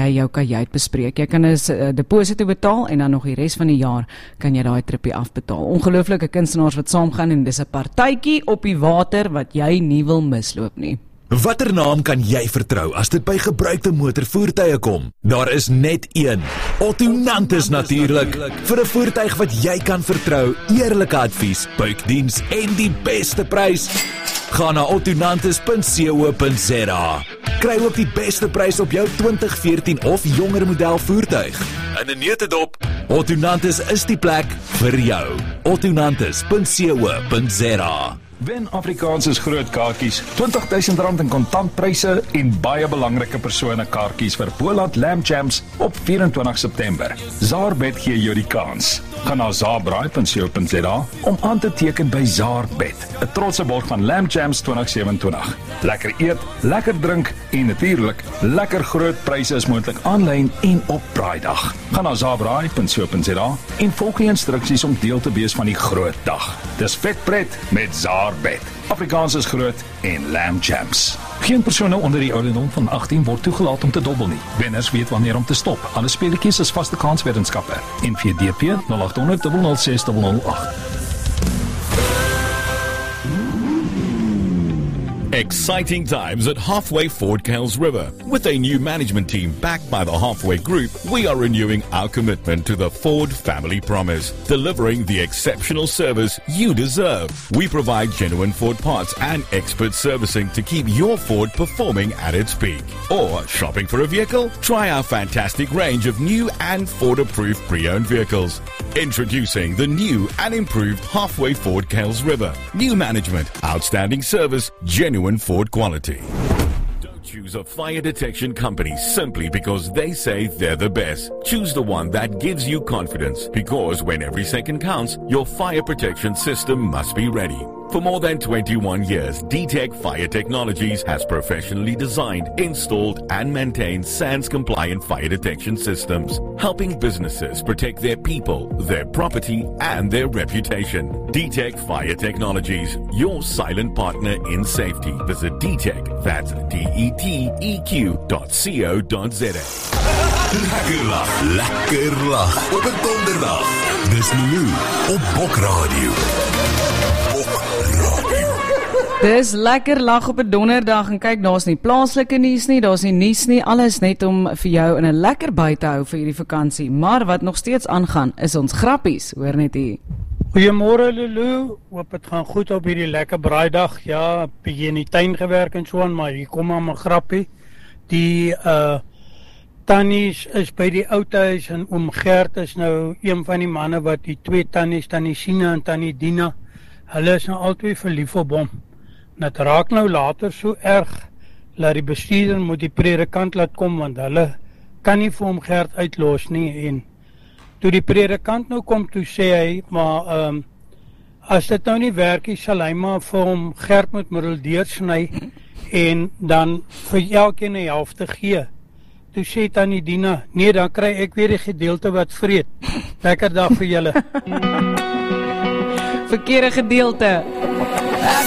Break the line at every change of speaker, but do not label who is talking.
jy jou kajuit bespreek. Jy kan 'n deposito betaal en dan nog die res van die jaar kan jy daai tripie afbetaal. Ongelooflike kunstenaars wat saamgaan en dis 'n partytjie op die water wat jy nie wil misloop nie.
Watter naam kan jy vertrou as dit by gebruikte motorvoertuie kom? Daar is net een. Ottonantis natuurlik. Vir 'n voertuig wat jy kan vertrou, eerlike advies, buikdiens en die beste prys. Ga na ottonantis.co.za. Kry ook die beste prys op jou 2014 of jonger model voertuig. In 'n neutedop, Ottonantis is die plek vir jou. Ottonantis.co.za.
Wen Afrikaans is groot kaartjies, R20.000 in kontantpryse en baie belangrike persone kaartjies vir Boland Lamb Jams op 24 September. Zaarbet gee jou die kans. Ga na zaarbraai.co.za om aan te teken by Zaarbet, 'n trotse borg van Lamb Jams 2027. Lekker eet, lekker drink en natuurlik lekker groot pryse is moontlik aanlyn en op Braaidag. Ga na zaarbraai.co.za en volg die instruksies om deel te wees van die groot dag. Dis vetpret met Zaarbet. Afrikaans is groot en Lamb Jams. Geen persone onder die ouderdom van 18 word toegelaat om te dobbel nie. Wenners weet wanneer om te stop. Alle speletjies is vaste kanswetenskappe. NVDP 0800 006 008.
Exciting times at Halfway Ford Kales River. With a new management team backed by the Halfway Group, we are renewing our commitment to the Ford family promise, delivering the exceptional service you deserve. We provide genuine Ford parts and expert servicing to keep your Ford performing at its peak. Or shopping for a vehicle? Try our fantastic range of new and Ford-approved pre-owned vehicles. Introducing the new and improved Halfway Ford Kales River. New management, outstanding service, genuine Ford quality. Don't choose a fire detection company simply because they say they're the best. Choose the one that gives you confidence, because when every second counts, your fire protection system must be ready. For more than 21 years, D-Tech Fire Technologies has professionally designed, installed, and maintained SANS-compliant fire detection systems, helping businesses protect their people, their property, and their reputation. D-Tech Fire Technologies, your silent partner in safety. Visit D-Tech, that's DETEQ.co.za.
Lekker lag op 'n donderdag. Dis Lulu op Bok Radio.
Dis lekker lag op 'n donderdag en kyk, daar's nie plaaslike nuus nie, daar's nie nuus nie, alles net om vir jou in 'n lekker by te hou vir hierdie vakansie. Maar wat nog steeds aangaan is ons grappies, hoor net hier.
Goeiemôre Lulu, hoop dit gaan goed op hierdie lekker braaidag. Ja, bietjie in die tuin gewerk en so aan, maar hier kom maar 'n grappie. Die tannies is by die oudhuis en oom Gert is nou een van die manne wat die twee tannies, tannie Sina en tannie Dina, hulle is nou albei verlief op hom. Dit raak nou later so erg dat die bestuurder moet die predikant laat kom, want hulle kan nie vir hom Gert uitlos nie. En toe die predikant nou kom, toe sê hy, maar as dit nou nie werk nie, sal hy maar vir hom Gert met middel deursny en dan vir elkeen 'n helfte gee. Toe sê tannie Dina, nee, dan kry ek weer die gedeelte wat vreet. Lekker dag vir julle.
Verkeerde gedeelte.